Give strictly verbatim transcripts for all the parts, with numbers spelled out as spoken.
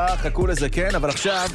שבע, חכו לזה, כן, אבל עכשיו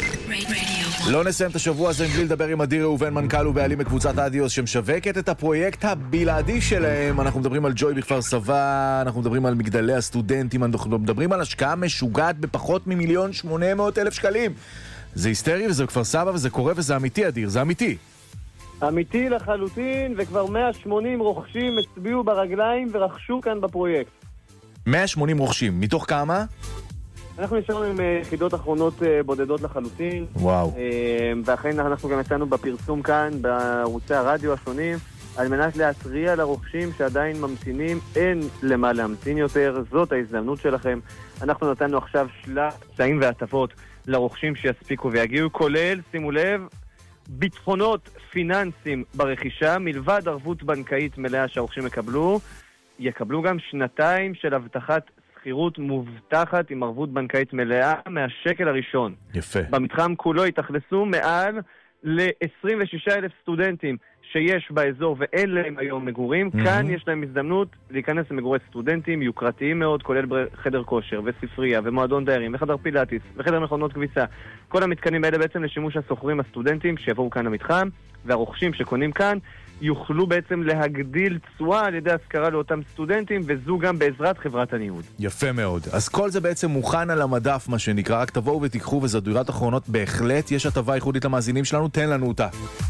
לא נסיים את השבוע הזה בלי לדבר עם אדיר ראובן, מנכ"ל ובעלים בקבוצת אדיוס שמשווקת את הפרויקט הבלעדי שלהם. אנחנו מדברים על ג'וי בכפר סבא, אנחנו מדברים על מגדלי הסטודנטים, אנחנו מדברים על השקעה משוגעת בפחות ממיליון שמונה מאות אלף שקלים. זה היסטרי וזה בכפר סבא וזה קורה וזה אמיתי, אדיר, זה אמיתי. אמיתי לחלוטין, וכבר מאה ושמונים רוכשים הצביעו ברגליים ורכשו כאן בפרויקט. מאה ושמונים רוכשים, מתוך כמה? אנחנו נשארנו עם יחידות אחרונות בודדות לחלוטין. וואו. ואכן אנחנו גם יצאנו בפרסום כאן, בערוצי הרדיו השונים, על מנת להטריע לרוכשים שעדיין ממתינים, אין למה להמתין יותר, זאת ההזדמנות שלכם. אנחנו נתנו עכשיו שלל צעים והטבות לרוכשים שיספיקו ויגיעו, כולל, שימו לב, ביטחונות פיננסיים ברכישה, מלבד ערבות בנקאית מלאה שהרוכשים יקבלו, יקבלו גם שנתיים של הבטחת שכירות מובטחת עם ערבות בנקאית מלאה מהשקל הראשון. יפה. במתחם כולו התאכלסו מעל ל-עשרים ושישה אלף סטודנטים שיש באזור ואין להם היום מגורים. Mm-hmm. כאן יש להם הזדמנות להיכנס למגורי סטודנטים יוקרתיים מאוד, כולל חדר כושר וספרייה ומועדון דיירים וחדר פילאטיס וחדר מכונות כביסה. כל המתקנים האלה בעצם לשימוש הסוחרים הסטודנטים שיבואו כאן למתחם, והרוכשים שקונים כאן יוכלו בעצם להגדיל תשואה על ידי השכרה לאותם סטודנטים, וזו גם בעזרת חברת הניהוד. יפה מאוד. אז כל זה בעצם מוכן על המדף, מה שנקרא, רק תבואו ותיקחו, וזה דירות אחרונות בהחלט. יש הטבה ייחודית למאזינים שלנו, תן לנו אותה.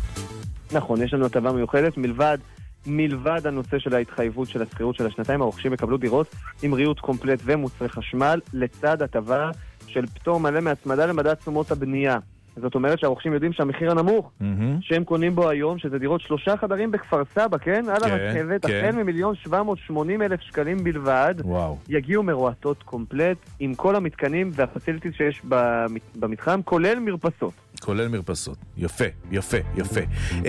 נכון, יש לנו הטבה מיוחדת, מלבד מלבד הנושא של ההתחייבות של השכירות של השנתיים, הרוכשים יקבלו דירות עם ריהוט קומפלט ומוצרי חשמל, לצד הטבה של פטור מלא מהצמדה למדד תשומות הבנייה. זאת אומרת שהרוכשים יודעים שהמחיר הנמוך mm-hmm. שהם קונים בו היום, שזה דירות שלושה חדרים בכפר סבא, כן? על כן, הרכבת, כן. החל ממיליון שבע מאות ושמונים אלף שקלים בלבד, וואו. יגיעו מרועטות קומפלט עם כל המתקנים והפסיליטיז שיש במתחם, כולל מרפסות. כולל מרפסות. יפה, יפה, יפה.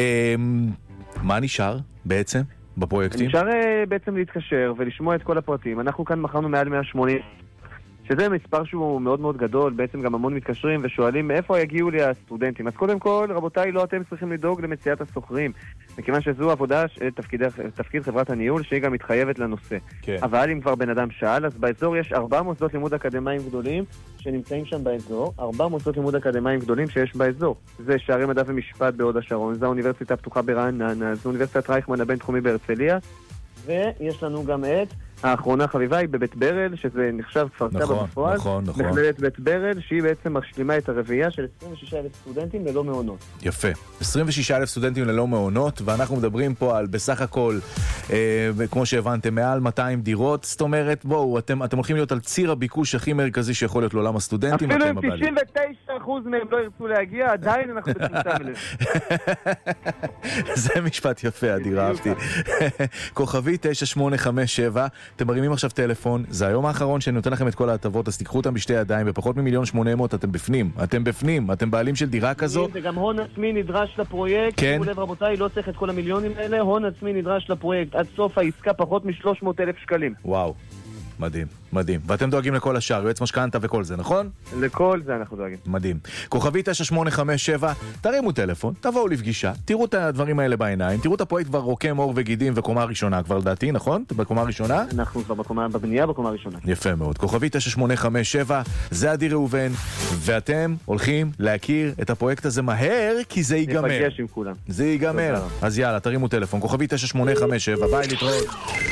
מה נשאר בעצם בפרויקטים? נשאר בעצם להתקשר ולשמוע את כל הפרטים. אנחנו כאן מכרנו מעל מאה ושמונים, שזה מספר שהוא מאוד מאוד גדול, בעצם גם המון מתקשרים ושואלים מאיפה יגיעו לי הסטודנטים. אז קודם כל, רבותיי, לא אתם צריכים לדאוג למציאת הסוחרים, מכיוון שזו עבודה, תפקיד, תפקיד חברת הניהול, שהיא גם מתחייבת לנושא. כן. אבל אם כבר בן אדם שאל, אז באזור יש ארבע מוסדות לימוד אקדמיים גדולים שנמצאים שם באזור, ארבע מוסדות לימוד אקדמיים גדולים שיש באזור. זה שערי מדע ומשפט בהוד השרון, זה האוניברסיטה הפתוחה ברעננה, זה אוניברסיטת רייכמן הבינתחומי בהרצליה, ויש לנו גם את האחרונה חביבה היא בבית ברל, שזה נחשב כפר סבא נכון, בפועל. נכון, נכון. מכללת בית ברל, שהיא בעצם משלימה את הרביעייה של עשרים ושישה אלף סטודנטים ללא מעונות. יפה. עשרים ושישה אלף סטודנטים ללא מעונות, ואנחנו מדברים פה על בסך הכל, אה, כמו שהבנתם, מעל מאתיים דירות. זאת אומרת, בואו, אתם, אתם הולכים להיות על ציר הביקוש הכי מרכזי שיכול להיות לעולם הסטודנטים. אפילו אם תשעים ותשעה אחוז מהם לא ירצו להגיע, עדיין אנחנו בצמצם לזה. זה משפט יפה, אדיר, אהבתי. כוכבי תשע שמונה חמש שבע, אתם מרימים עכשיו טלפון, זה היום האחרון שאני נותן לכם את כל ההטבות, אז תיקחו אותם בשתי ידיים, בפחות ממיליון שמונה מאות אתם בפנים, אתם בפנים, אתם בעלים של דירה כזו. זה גם הון עצמי נדרש לפרויקט, כן. שימו לב רבותיי, לא צריך את כל המיליונים האלה, הון עצמי נדרש לפרויקט, עד סוף העסקה פחות מ-שלוש מאות אלף שקלים. וואו, מדהים, מדהים. ואתם דואגים לכל השאר, יועץ משכנתא וכל זה, נכון? לכל זה אנחנו דואגים. מדהים. כוכבי תשע שמונה חמש שבע, תרימו טלפון, תבואו לפגישה, תראו את הדברים האלה בעיניים, תראו את הפרויקט כבר רוקם אור וגידים וקומה ראשונה, כבר לדעתי, נכון? בקומה ראשונה? אנחנו כבר בקומה, בבנייה בקומה ראשונה. יפה מאוד. כוכבי תשע שמונה חמש שבע, זה אדיר ראובן, ואתם הולכים להכיר את הפרויקט הזה מהר, כי זה ייגמר. נפגש עם כולם. זה ייגמר. אז יאללה, תרימו טלפון. כוכבי תשע שמונה חמש שבע, ביי, להתראות.